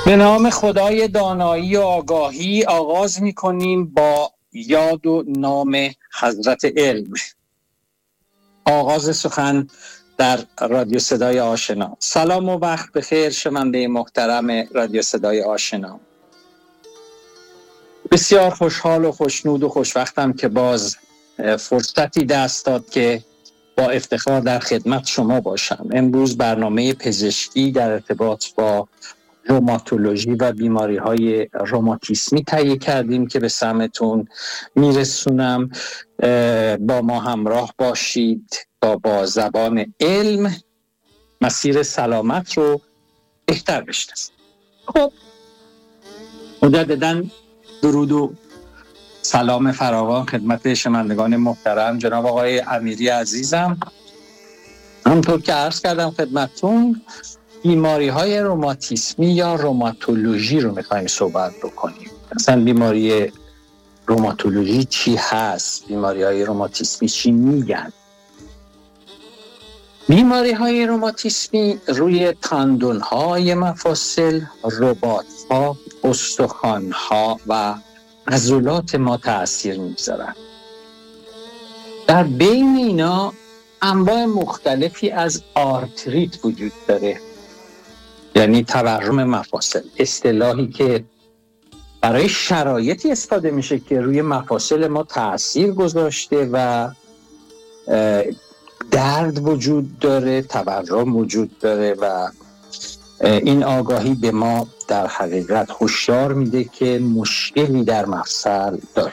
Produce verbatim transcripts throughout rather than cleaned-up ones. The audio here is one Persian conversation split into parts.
به نام خدای دانایی و آگاهی آغاز می‌کنیم با یاد و نام حضرت علم. آغاز سخن در رادیو صدای آشنا. سلام و وقت بخیر شنونده محترم رادیو صدای آشنا. بسیار خوشحال و خوشنود و خوشوقتم که باز فرصتی دست داد که با افتخار در خدمت شما باشم. امروز برنامه پزشکی در ارتباط با روماتولوژی و بیماری‌های روماتیسمی تهیه کردیم که به سمتون میرسونم. با ما همراه باشید تا با زبان علم مسیر سلامت رو بهتر بشناسید. خب مجدداً درود و سلام فراوان خدمت شنوندگان محترم. جناب آقای امیری عزیزم، همونطور که عرض کردم خدمتتون، بیماری های روماتیسمی یا روماتولوژی رو میخوایم صحبت بکنیم. اصلا بیماری روماتولوژی چی هست؟ بیماری های روماتیسمی چی میگن؟ بیماری های روماتیسمی روی تاندون های مفاصل، رباط ها، استخوان ها و عضلات ما تأثیر میگذارن. در بین اینا انواع مختلفی از آرتریت وجود داره، یعنی تورم مفاصل، اصطلاحی که برای شرایطی استفاده میشه که روی مفاصل ما تأثیر گذاشته و درد وجود داره، تورم وجود داره و این آگاهی به ما در حقیقت هشدار میده که مشکلی در مفصل داره.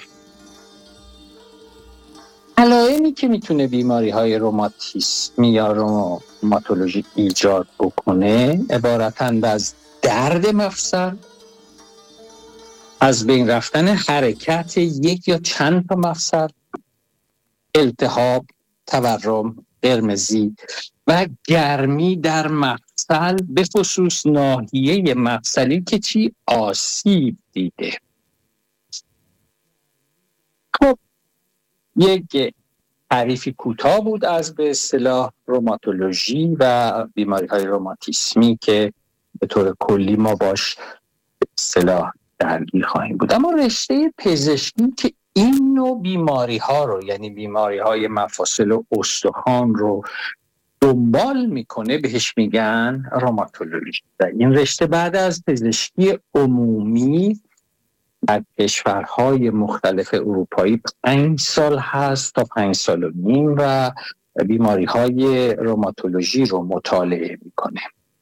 علائمی که میتونه بیماری های روماتیسمی یا روماتولوژی ایجاد بکنه عبارتند از درد مفصل، از بین رفتن حرکت یک یا چند تا مفصل، التهاب، تورم، قرمزی و گرمی در مفصل، به خصوص ناحیه مفصلی که چی آسیب دیده. خب یک تعریفی کوتاه بود از به اصطلاح روماتولوژی و بیماری‌های روماتیسمی که به طور کلی ما باش به اصطلاح درگیر خواهیم بود. اما رشته پزشکی که این نوع بیماری‌ها رو، یعنی بیماری‌های مفاصل و استخوان رو دنبال میکنه، بهش میگن روماتولوژی. این رشته بعد از پزشکی عمومی در کشورهای مختلف اروپایی پنج سال هست تا پنج سال و نیم و بیماری های روماتولوژی رو مطالعه میکنه.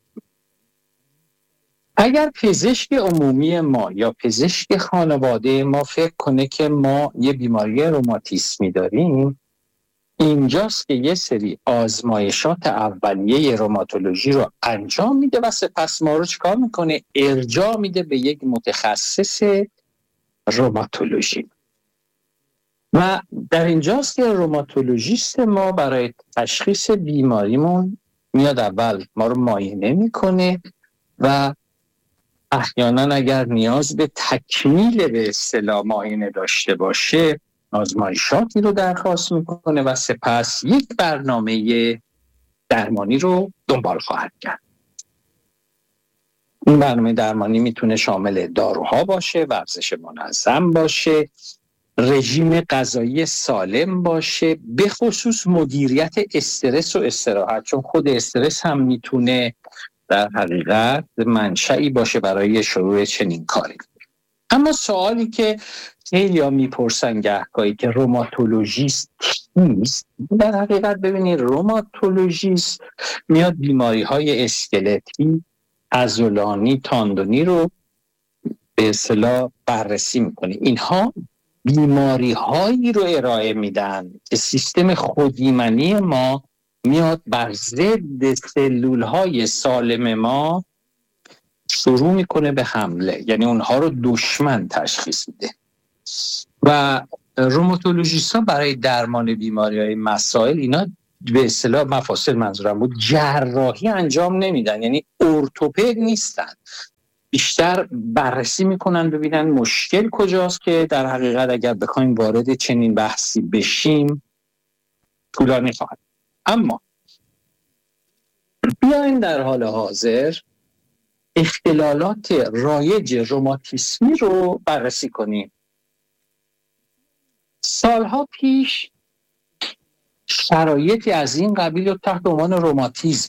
اگر پزشک عمومی ما یا پزشک خانواده ما فکر کنه که ما یه بیماری روماتیسمی داریم، اینجاست که یه سری آزمایشات اولیه روماتولوژی رو انجام میده و سپس ما رو چکار میکنه؟ ارجاع میده به یک متخصص روماتولوژی. و در اینجاست که روماتولوژیست ما برای تشخیص بیماریمون میاد اول ما رو معاینه میکنه و احیانا اگر نیاز به تکمیل به اصطلاح معاینه داشته باشه آزمایشاتی رو درخواست میکنه و سپس یک برنامه درمانی رو دنبال خواهد کرد. این برنامه درمانی میتونه شامل داروها باشه، ورزش منظم باشه، رژیم غذایی سالم باشه، به خصوص مدیریت استرس و استراحت، چون خود استرس هم میتونه در حقیقت منشئی باشه برای شروع چنین کاری. اما سوالی که خیلی ها میپرسن گهگاهی که روماتولوژیست کیست؟ در حقیقت ببینید روماتولوژیست میاد بیماری های اسکلتی، عضلانی، تاندونی رو به اصطلاح بررسی میکنه. اینها بیماری هایی رو ارائه میدن که سیستم خودایمنی ما میاد بر ضد سلول های سالم ما شروع میکنه به حمله، یعنی اونها رو دشمن تشخیص میده. و روماتولوژیست ها برای درمان بیماری های مسائل اینا به اصطلاح مفاصل منظورم بود جراحی انجام نمیدن، یعنی ارتوپد نیستن، بیشتر بررسی میکنن ببینن مشکل کجاست که در حقیقت اگر بخوایم وارد چنین بحثی بشیم طولانی خواهد. اما بیاین در حال حاضر اختلالات رایج روماتیسمی رو بررسی کنیم. سالها پیش شرایطی از این قبیل رو تحت عنوان روماتیسم